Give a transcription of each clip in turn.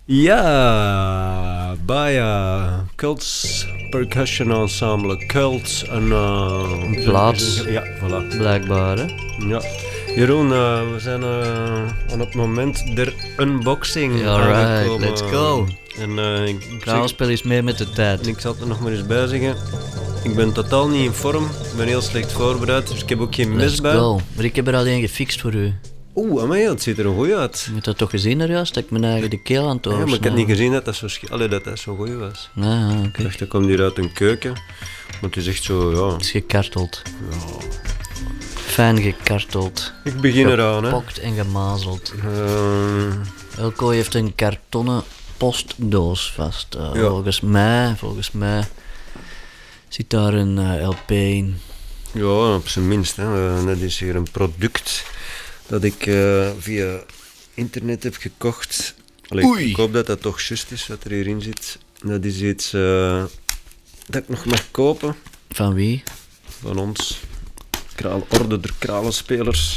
Ja, Baya, Cults Percussion Ensemble, Cults en... Een plaats. Ja, voilà. Blijkbaar, hè? Ja. Jeroen, we zijn aan het moment der unboxing Ja, right, aangekomen. let's go. En Kraalspel is mee met de tijd. en ik zal het er nog maar eens bij zeggen. Ik ben totaal niet in vorm, ik ben heel slecht voorbereid, dus ik heb ook geen mes Let's bij. go. Maar ik heb er alleen gefixt voor u. Amai, het ziet er goed uit. Je hebt dat toch gezien er juist? Dat ik mijn eigen de keel aan het Ja, maar ik had doorsnijden. niet gezien dat dat zo, dat dat zo goed was. Ja, oké. Ik dacht, dat komt hier uit een keuken. Maar het is echt zo, ja. Het is gekarteld. Fijn gekarteld. Ik begin eraan, hè. Gepokt en gemazeld. Eh, Elko heeft een kartonnen postdoos vast. Ja. Volgens mij zit daar een LP in. ja, op zijn minst. Hè. Dat is hier een product dat ik via internet heb gekocht. Allee, Oei. ik hoop dat dat toch juist is wat er hierin zit. Dat is iets dat ik nog mag kopen Van wie? van ons. Orde der Kralenspelers.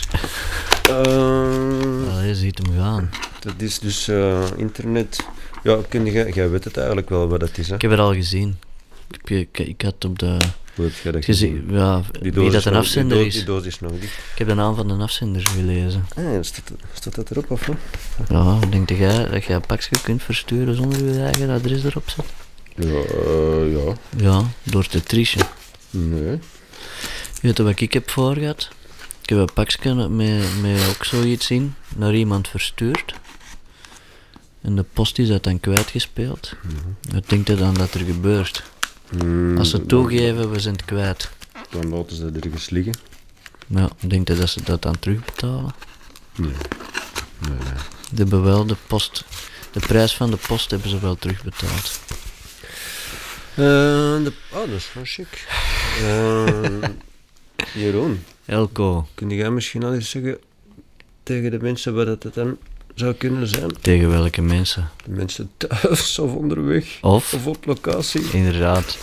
Je ziet hem gaan. Dat is dus internet. Ja, jij weet het eigenlijk wel wat dat is, hè? Ik heb het al gezien. Ik had op de... Hoe heb jij dat gezien. Ja, Die wie doos dat een nog- afzender die is. Die doos is nog dicht. Ik heb de naam van de afzender gelezen. Ah, staat dat erop of wat? Ja, denk jij dat jij een pakje kunt versturen zonder je eigen adres erop zet? Ja. Ja, door te trichen. Nee. Weet je wat ik heb voorgehad? Ik heb een pakje met ook zoiets in naar iemand verstuurd. En de post is dat dan kwijtgespeeld. Wat denkt je dan dat er gebeurt? Als ze toegeven, we zijn het kwijt. Dan laten ze dat ergens liggen. Ja, denkt je dat ze dat dan terugbetalen? Nee. De hebben wel de prijs van de post hebben ze wel terugbetaald. Dat is wel chic. Jeroen, Elko, kun jij misschien al eens zeggen tegen de mensen wat het dan zou kunnen zijn? tegen welke mensen? De mensen thuis of onderweg Of, of op locatie? inderdaad.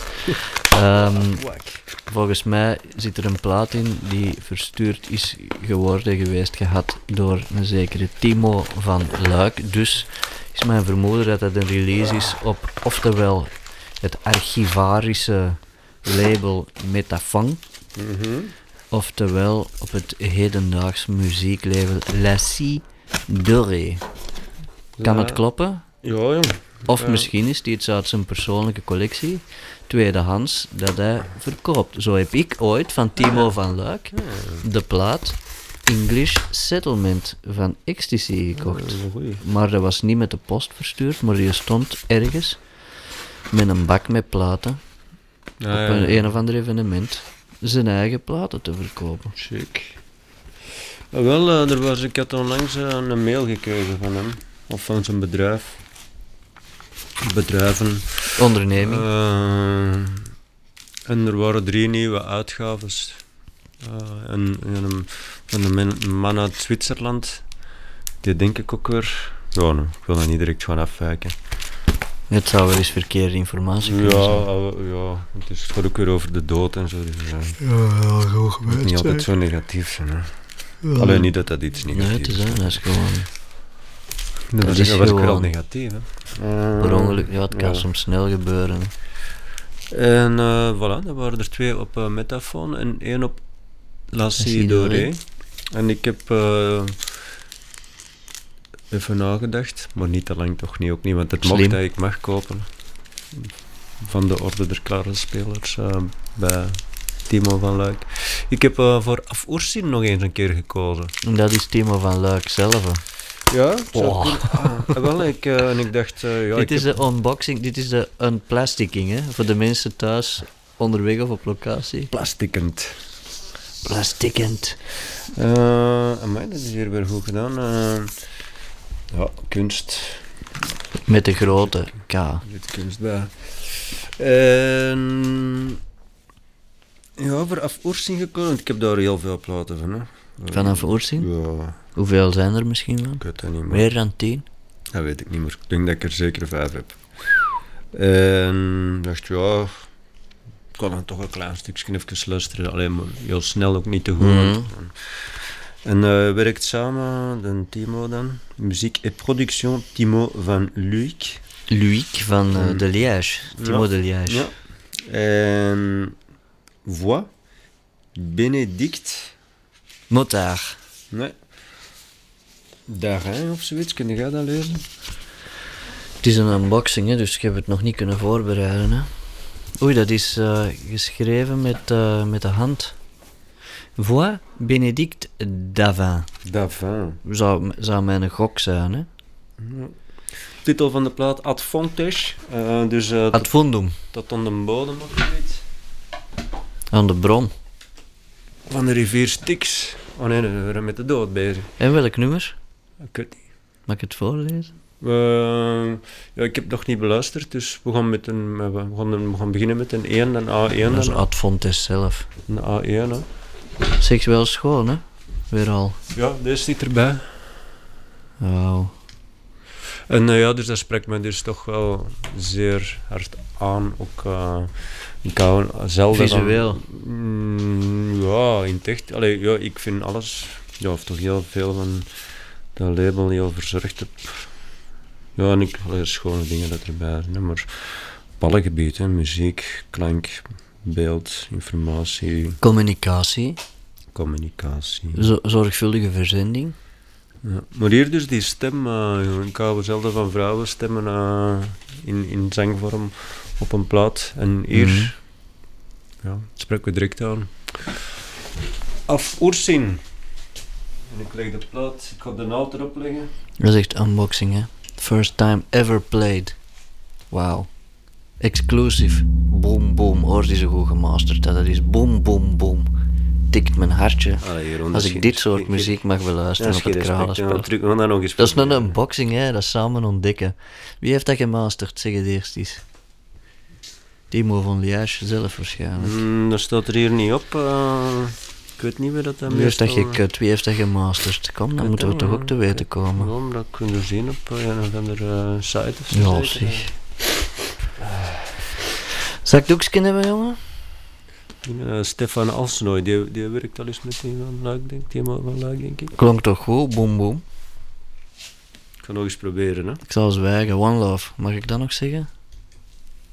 Volgens mij zit er een plaat in die verstuurd is geweest gehad door een zekere Timo van Luik. Dus is mijn vermoeden dat het een release is op oftewel het archivarische label Metafang, oftewel op het hedendaags muzieklabel La Scie Dorée. Kan het kloppen? Ja, jong. Of misschien is het iets uit zijn persoonlijke collectie, tweedehands, dat hij verkoopt. Zo heb ik ooit van Timo van Luik de plaat English Settlement van Ecstasy gekocht. Dat is een goeie. Maar dat was niet met de post verstuurd, maar die stond ergens met een bak met platen op een of ander evenement zijn eigen platen te verkopen. Chic. Ik had onlangs een mail gekregen van hem, of van zijn bedrijf. Bedrijven. Onderneming. En er waren 3 nieuwe uitgaves. Van een man uit Zwitserland. Die denk ik ook weer... Ja, nee, ik wil daar niet direct gaan afwijken. Het zou wel eens verkeerde informatie kunnen zijn. Ja, het gaat ook weer over de dood en zo. Dus, Ja, goed het moet niet altijd zo negatief zijn. Hè. Alleen niet dat dat iets Nee, negatiefs het is, hè, dat is gewoon... Dat is was gewoon- vooral negatief. Hè. Per ongeluk, ja, het kan ja. soms snel gebeuren. En voilà, dan waren er 2 op Metafon en 1 op La Scie Dorée. En ik heb even nagedacht, maar niet te lang toch niet, ook niet, want het Slim. mocht dat ik mag kopen. Van de Orde der Kralenspelers bij Timo van Luik. Ik heb voor Af-Oersin nog eens een keer gekozen. En dat is Timo van Luik zelf. Hè. Ja? Oh. En ik dacht... ja, Dit ik is de unboxing, dit is de unplasticking, hè, voor de mensen thuis onderweg of op locatie. plasticend. Plastickend. Amai, dat is hier weer goed gedaan. Ja, kunst. Met de grote K. Er zit kunst bij. Ja, voor Af-Oersin gekozen. Ik heb daar heel veel platen van. Hè. Vanaf Oersing? Ja, Hoeveel zijn er misschien wel? ik weet dat niet meer. Meer dan 10? Dat weet ik niet meer. Ik denk dat ik er zeker 5 heb. En dacht, ja, ik kan dan toch een klein stukje even luisteren. Alleen maar heel snel ook niet te goed. Mhm. En werkt samen, de Timo dan. Muziek en production, Timo van Luik. Luik van de Liège. Timo de Liège. Ja. En voix, Benedict. Motard. Nee. Darin of zoiets, kun jij dat lezen? Het is een unboxing, hè, dus ik heb het nog niet kunnen voorbereiden. Hè. Oei, dat is geschreven met de hand. Voix, Benedict Davin. Davin. Zou mijn gok zijn, hè? Ja. Titel van de plaat, Ad Fontes. Dus Ad fundum. tot aan de bodem of zoiets. Aan de bron. Van de rivier Styx. Oh nee, we zijn met de dood bezig. En welk nummer? Ik weet niet. Mag ik het voorlezen? Ja, ik heb nog niet beluisterd, dus we gaan beginnen met een 1, een A1. Dat is Ad Fontes zelf. Een A1, hè. Zeg wel schoon, hè? Weer al. Ja, deze zit erbij. Wauw. En ja, dus dat spreekt me dus toch wel zeer hard aan. Ook ik hou zelden Visueel. Ja, in het echt. Allee, ja, ik vind alles, ja, of toch heel veel van dat label heel verzorgd heb. Ja, en ik lees schone dingen dat erbij zijn, maar op alle gebieden, muziek, klank, beeld, informatie, Communicatie. communicatie. Zorgvuldige verzending. Ja. Maar hier dus die stem, ik hou zelden van vrouwenstemmen in zangvorm op een plaat. En hier, ja, het spreekt me direct aan. Af Oersin. En ik leg de plaat, ik ga de naald erop leggen. Dat is echt unboxing, hè? First time ever played. Wauw. Exclusive. Boom, boom. Hoort die zo goed gemasterd. Dat is boom, boom, boom. Tikt mijn hartje. Als ik dit soort muziek mag beluisteren op het kralenspel. Dat is een unboxing, hè? Dat is samen ontdekken. Wie heeft dat gemasterd? Zeg het eerst eens. Timo van Liège zelf waarschijnlijk. Dat staat er hier niet op. Ik weet niet wie dat Wie heeft dat gekut? Wie heeft dat gemasterd? Kom, dan moeten we toch ook te weten komen. Ja, maar dat kunnen we zien op een of andere site of zo. Ja, zeg. Zal ik doekje hebben, jongen? Stefan Alsnooy, die werkt al eens met die van Luik, denk ik. Klonk toch goed? Boom, boom. Ik ga nog eens proberen, hè. Ik zal zwijgen. One Love. Mag ik dat nog zeggen?